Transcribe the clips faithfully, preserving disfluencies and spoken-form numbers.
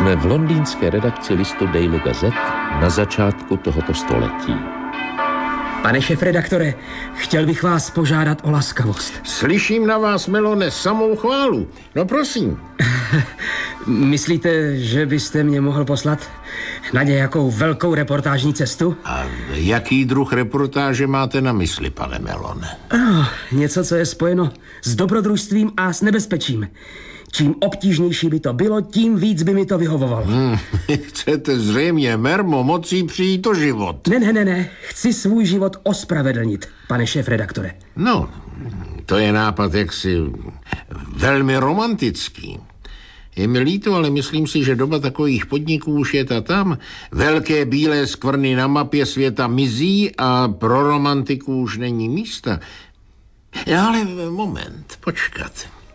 Jsme v londýnské redakci listu Daily Gazette na začátku tohoto století. Pane šéfredaktore, chtěl bych vás požádat o laskavost. Slyším na vás, Melone, samou chválu. No prosím. Myslíte, že byste mě mohl poslat na nějakou velkou reportážní cestu? A jaký druh reportáže máte na mysli, pane Melone? Oh, něco, co je spojeno s dobrodružstvím a s nebezpečím. Čím obtížnější by to bylo, tím víc by mi to vyhovovalo. Hmm, chcete zřejmě mermo mocí přijít o život. Ne, ne, ne, ne. Chci svůj život ospravedlnit, pane šéfredaktore. No, to je nápad jaksi velmi romantický. Je mi líto, ale myslím si, že doba takových podniků už je ta tam. Velké bílé skvrny na mapě světa mizí a pro romantiku už není místa. Ale moment, počkat.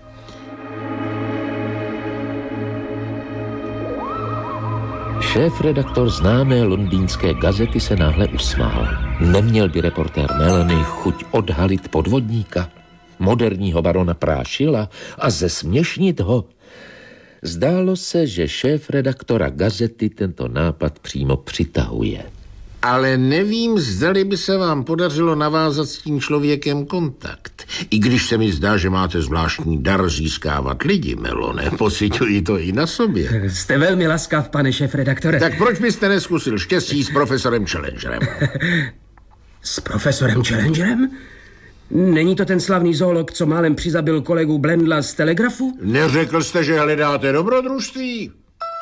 Šéfredaktor známé londýnské gazety se náhle usmál. Neměl by reportér Melony chuť odhalit podvodníka, moderního barona Prášila a zesměšnit ho? Zdálo se, že šéfredaktora gazety tento nápad přímo přitahuje. Ale nevím, zdali by se vám podařilo navázat s tím člověkem kontakt. I když se mi zdá, že máte zvláštní dar získávat lidi, Melone, pociťuji to i na sobě. Jste velmi laskav, pane šéfredaktore. Tak proč byste neskusil štěstí s profesorem Challengerem? S profesorem Challengerem? Není to ten slavný zoolog, co málem přizabil kolegu Blendla z Telegrafu? Neřekl jste, že hledáte dobrodružství?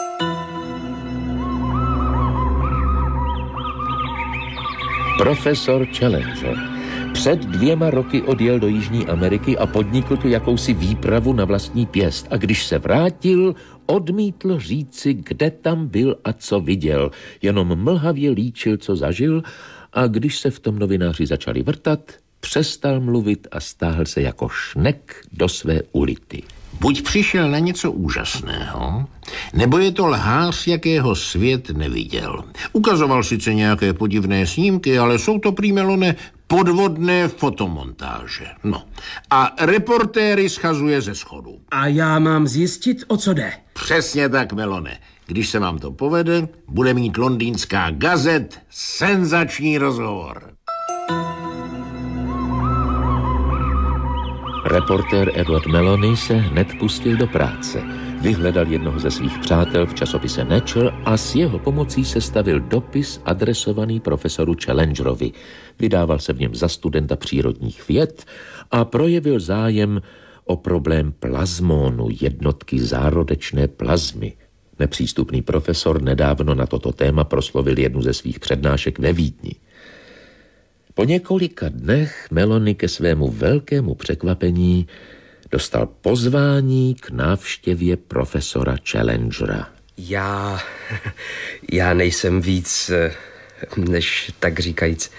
Profesor Challenger před dvěma roky odjel do Jižní Ameriky a podnikl tu jakousi výpravu na vlastní pěst. A když se vrátil, odmítl říci, kde tam byl a co viděl. Jenom mlhavě líčil, co zažil, a když se v tom novináři začali vrtat, přestal mluvit a stáhl se jako šnek do své ulity. Buď přišel na něco úžasného, nebo je to lhář, jakého svět neviděl. Ukazoval sice nějaké podivné snímky, ale jsou to prý, Melone, podvodné fotomontáže. No. A reportéry schazuje ze schodu. A já mám zjistit, o co jde. Přesně tak, Melone. Když se vám to povede, bude mít londýnská gazet senzační rozhovor. Reportér Edward Melony se hned pustil do práce. Vyhledal jednoho ze svých přátel v časopise Nature a s jeho pomocí sestavil dopis adresovaný profesoru Challengerovi. Vydával se v něm za studenta přírodních věd a projevil zájem o problém plazmonu, jednotky zárodečné plazmy. Nepřístupný profesor nedávno na toto téma proslovil jednu ze svých přednášek ve Vídni. Po několika dnech Melony ke svému velkému překvapení dostal pozvání k návštěvě profesora Challengera. Já... já nejsem víc, než tak říkajíc,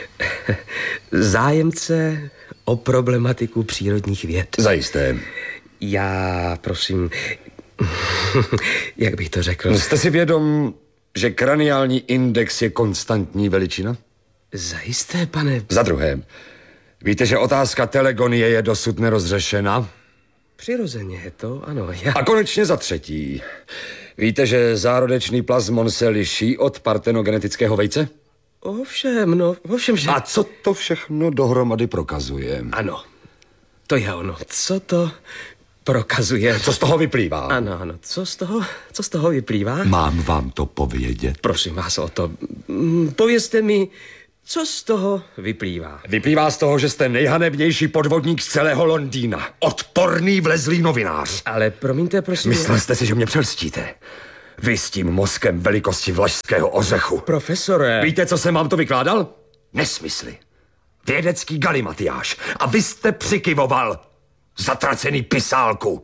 zájemce o problematiku přírodních věd. Zajisté. Já, prosím, jak bych to řekl? Jste si vědom, že kraniální index je konstantní veličina? Zajisté, pane... Za druhé, víte, že otázka telegonie je dosud nerozřešena? Přirozeně je to, ano. Já... A konečně za třetí, víte, že zárodečný plazmon se liší od partenogenetického vejce? Ovšem, no, ovšem, že... A co to všechno dohromady prokazuje? Ano, to je ono. Co to prokazuje? Co z toho vyplývá? Ano, ano, co z toho, co z toho vyplývá? Mám vám to povědět. Prosím vás o to. Povězte mi, co z toho vyplývá. Vyplývá z toho, že jste nejhanebnější podvodník z celého Londýna. Odporný vlezlý novinář. Ale promiňte, prosím... Myslel jste si, že mě přelstíte? Vy s tím mozkem velikosti vlašského ořechu. Profesore... Víte, co jsem vám to vykládal? Nesmysly. Vědecký galimatiáš. A vy jste přikyvoval. Zatracený pisálku.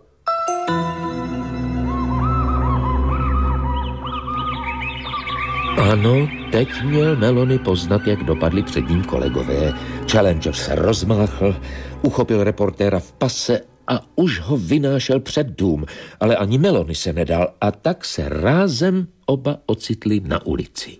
Ano, teď měl Melony poznat, jak dopadli před ním kolegové. Challenger se rozmáchl, uchopil reportéra v pase a už ho vynášel před dům. Ale ani Melony se nedal a tak se rázem oba ocitli na ulici.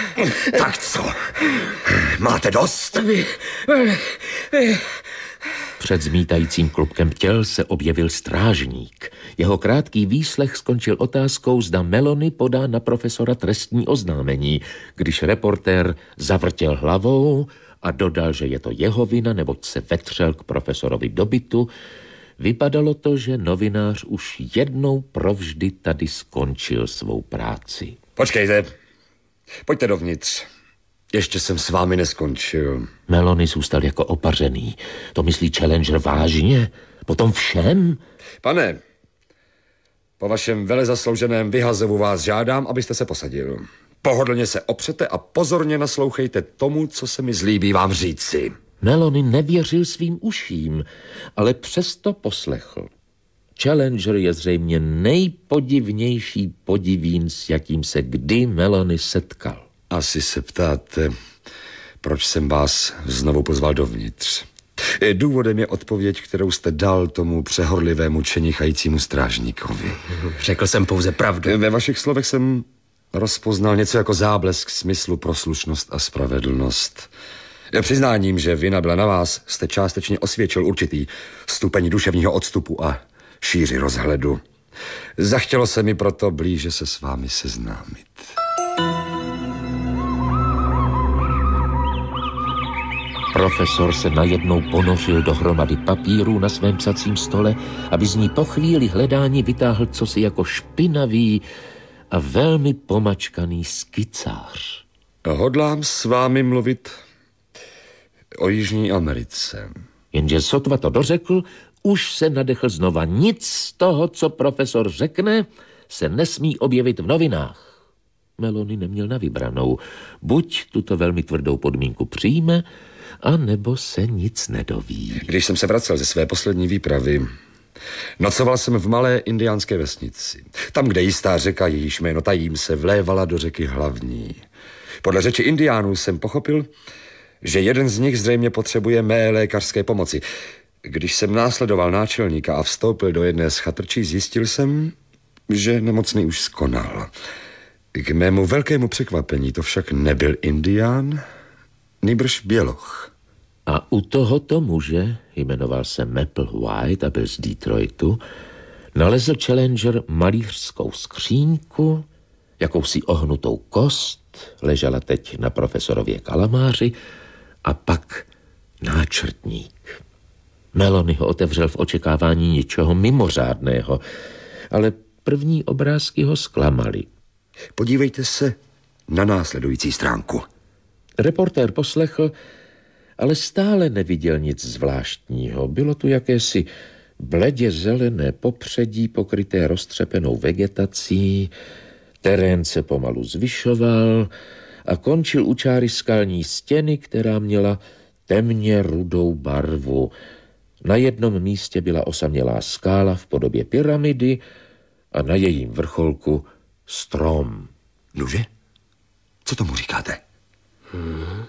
Tak co? Máte dost? Vy, vy, vy, Před zmítajícím klubkem těl se objevil strážník. Jeho krátký výslech skončil otázkou, zda Melony podá na profesora trestní oznámení, když reportér zavrtěl hlavou a dodal, že je to jeho vina, neboť se vetřel k profesorovi do bytu. Vypadalo to, že novinář už jednou provždy tady skončil svou práci. Počkejte, pojďte dovnitř. Ještě jsem s vámi neskončil. Melony zůstal jako opařený. To myslí Challenger vážně? Potom všem? Pane, po vašem velezaslouženém vyhazovu vás žádám, abyste se posadil. Pohodlně se opřete a pozorně naslouchejte tomu, co se mi zlíbí vám říci. Melony nevěřil svým uším, ale přesto poslechl. Challenger je zřejmě nejpodivnější podivín, s jakým se kdy Melony setkal. Asi se ptáte, proč jsem vás znovu pozval dovnitř. Důvodem je odpověď, kterou jste dal tomu přehorlivému čenichajícímu strážníkovi. Řekl jsem pouze pravdu. Ve vašich slovech jsem rozpoznal něco jako záblesk smyslu pro slušnost a spravedlnost. Přiznáním, že vina byla na vás, jste částečně osvědčil určitý stupeň duševního odstupu a šíři rozhledu. Zachtělo se mi proto blíže se s vámi seznámit. Profesor se najednou ponořil do hromady papírů na svém psacím stole, aby z ní po chvíli hledání vytáhl cosi jako špinavý a velmi pomačkaný skicář. Hodlám s vámi mluvit o Jižní Americe. Jenže sotva to dořekl, už se nadechl znova. Nic z toho, co profesor řekne, se nesmí objevit v novinách. Melony neměl na vybranou. Buď tuto velmi tvrdou podmínku přijme, a nebo se nic nedoví. Když jsem se vracel ze své poslední výpravy, nocoval jsem v malé indiánské vesnici. Tam, kde jistá řeka, jejíž jméno tajím, se vlévala do řeky Hlavní. Podle řeči indiánů jsem pochopil, že jeden z nich zřejmě potřebuje mé lékařské pomoci. Když jsem následoval náčelníka a vstoupil do jedné z chatrčí, zjistil jsem, že nemocný už skonal. K mému velkému překvapení to však nebyl indián, nýbrž běloch. A u tohoto muže, jmenoval se Maple White a byl z Detroitu, nalezl Challenger malířskou skříňku, jakousi ohnutou kost, ležela teď na profesorově kalamáři, a pak náčrtník. Melony ho otevřel v očekávání něčeho mimořádného, ale první obrázky ho zklamaly. Podívejte se na následující stránku. Reportér poslechl, ale stále neviděl nic zvláštního. Bylo tu jakési bledě zelené popředí pokryté roztřepenou vegetací, terén se pomalu zvyšoval a končil u čáry skalní stěny, která měla temně rudou barvu. Na jednom místě byla osamělá skála v podobě pyramidy a na jejím vrcholku strom. Nuže, co tomu říkáte? Hmm.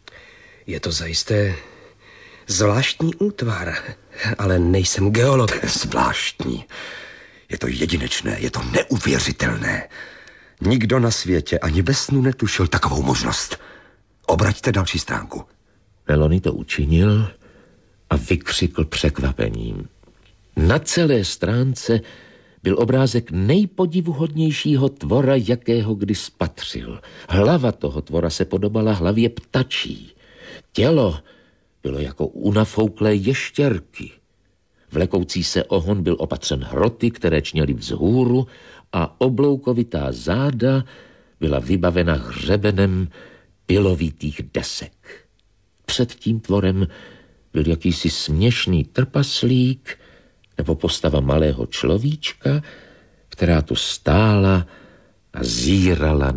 Je to zajisté zvláštní útvar, ale nejsem geolog. Zvláštní. Je to jedinečné, je to neuvěřitelné. Nikdo na světě ani ve snu netušil takovou možnost. Obraťte další stránku. Melony to učinil a vykřikl překvapením. Na celé stránce byl obrázek nejpodivuhodnějšího tvora, jakého kdy spatřil. Hlava toho tvora se podobala hlavě ptačí. Tělo bylo jako u nafouklé ještěrky. Vlekoucí se ohon byl opatřen hroty, které čněly vzhůru, a obloukovitá záda byla vybavena hřebenem pilovitých desek. Před tím tvorem byl jakýsi směšný trpaslík nebo postava malého človíčka, která tu stála a zírala